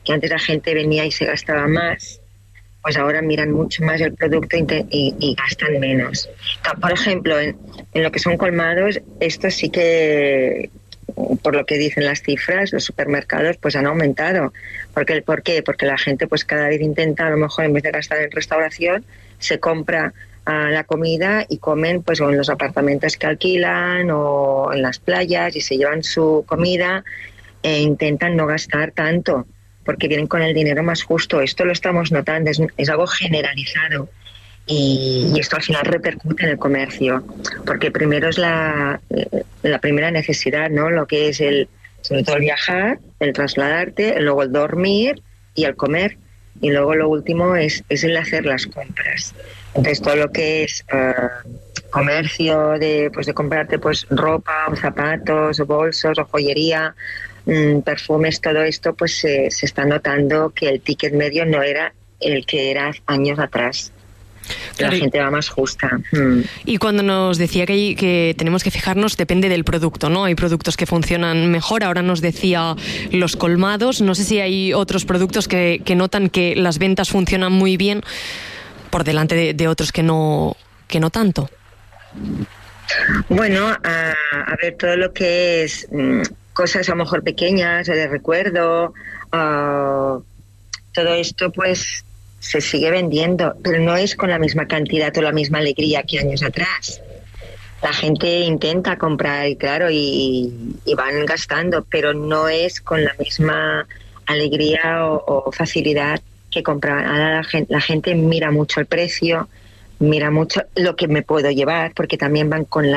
que antes la gente venía y se gastaba más, pues ahora miran mucho más el producto y gastan menos. Por ejemplo, en lo que son colmados, esto sí que, por lo que dicen las cifras, los supermercados pues han aumentado. ¿Por qué? Porque la gente pues cada vez intenta, a lo mejor en vez de gastar en restauración, se compra la comida y comen pues o en los apartamentos que alquilan o en las playas y se llevan su comida e intentan no gastar tanto, porque vienen con el dinero más justo. Esto lo estamos notando, es algo generalizado y esto al final repercute en el comercio, porque primero es la primera necesidad, ¿no? Lo que es sobre todo el viajar, el trasladarte, luego el dormir y el comer, y luego lo último es el hacer las compras. Entonces todo lo que es comercio de comprarte pues ropa o zapatos o bolsos o joyería, perfumes, todo esto, pues se está notando que el ticket medio no era el que era años atrás. Claro. La gente va más justa. Y cuando nos decía que tenemos que fijarnos, depende del producto, ¿no? Hay productos que funcionan mejor. Ahora nos decía los colmados. No sé si hay otros productos que notan que las ventas funcionan muy bien por delante de otros que no tanto. Bueno, a ver, todo lo que es cosas a lo mejor pequeñas o de recuerdo, todo esto pues se sigue vendiendo, pero no es con la misma cantidad o la misma alegría que años atrás. La gente intenta comprar y claro, y van gastando, pero no es con la misma alegría o facilidad que compraban. Ahora la gente mira mucho el precio, mira mucho lo que me puedo llevar, porque también van con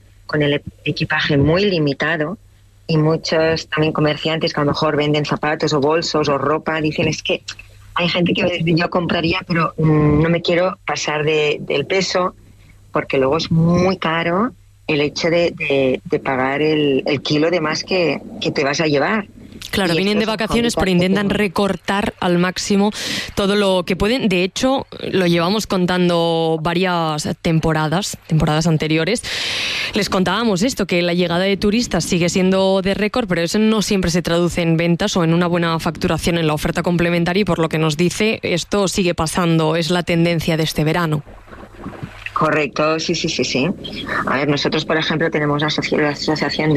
el equipaje muy limitado. Y muchos también comerciantes que a lo mejor venden zapatos o bolsos o ropa, dicen es que hay gente que yo compraría, pero no me quiero pasar del peso, porque luego es muy caro el hecho de pagar el kilo de más que te vas a llevar. Claro, vienen de vacaciones, pero intentan recortar al máximo todo lo que pueden. De hecho, lo llevamos contando varias temporadas anteriores. Les contábamos esto, que la llegada de turistas sigue siendo de récord, pero eso no siempre se traduce en ventas o en una buena facturación en la oferta complementaria, y por lo que nos dice, esto sigue pasando, es la tendencia de este verano. Correcto, sí. A ver, nosotros, por ejemplo, tenemos la asociación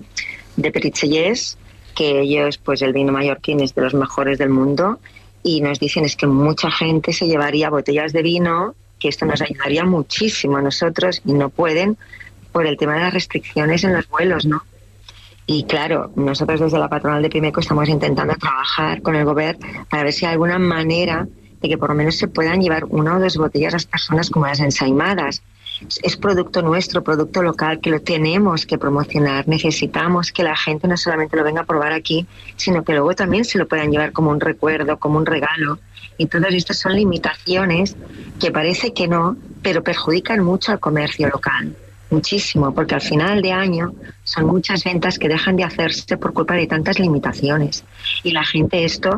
de Peritxellers, que ellos, pues el vino mallorquín es de los mejores del mundo, y nos dicen es que mucha gente se llevaría botellas de vino, que esto nos ayudaría muchísimo a nosotros, y no pueden por el tema de las restricciones en los vuelos, ¿no? Y claro, nosotros desde la patronal de Pimeco estamos intentando trabajar con el gobierno para ver si hay alguna manera de que por lo menos se puedan llevar 1 o 2 botellas las personas como las ensaimadas. Es producto nuestro, producto local, que lo tenemos que promocionar. Necesitamos que la gente no solamente lo venga a probar aquí, sino que luego también se lo puedan llevar como un recuerdo, como un regalo. Y todas estas son limitaciones que parece que no, pero perjudican mucho al comercio local. Muchísimo, porque al final de año son muchas ventas que dejan de hacerse por culpa de tantas limitaciones. Y la gente esto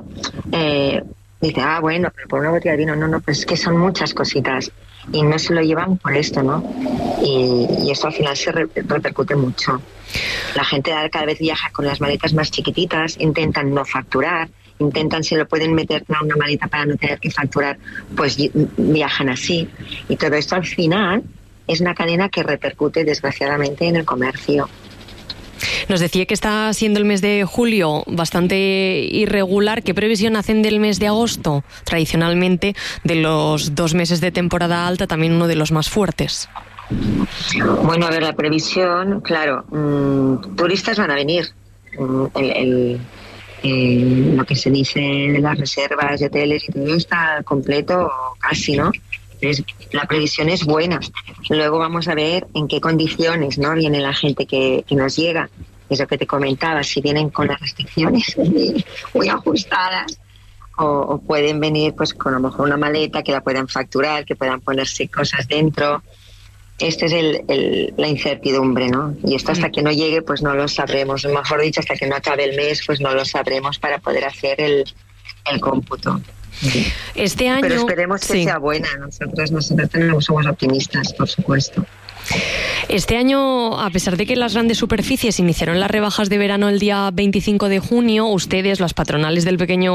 dice, bueno, pero por una botella de vino, no, pues es que son muchas cositas. Y no se lo llevan por esto, ¿no? Y eso al final se repercute mucho. La gente cada vez viaja con las maletas más chiquititas, intentan no facturar, se lo pueden meter en una maleta para no tener que facturar, pues viajan así. Y todo esto al final es una cadena que repercute desgraciadamente en el comercio. Nos decía que está siendo el mes de julio bastante irregular. ¿Qué previsión hacen del mes de agosto? Tradicionalmente, de los 2 meses de temporada alta, también uno de los más fuertes. Bueno, a ver, la previsión, claro, turistas van a venir. Lo que se dice de las reservas de hoteles y todo está completo, casi, ¿no? Entonces, la previsión es buena. Luego vamos a ver en qué condiciones, ¿no?, viene la gente que nos llega. Es lo que te comentaba, si vienen con las restricciones muy ajustadas o pueden venir pues con a lo mejor una maleta que la puedan facturar, que puedan ponerse cosas dentro. Esto es la incertidumbre, ¿no? Y esto hasta que no llegue pues no lo sabremos. Mejor dicho, hasta que no acabe el mes pues no lo sabremos para poder hacer el cómputo. Este año, pero esperemos que sea buena. Nosotros somos optimistas, por supuesto. Este año, a pesar de que las grandes superficies iniciaron las rebajas de verano el día 25 de junio, ustedes, las patronales del pequeño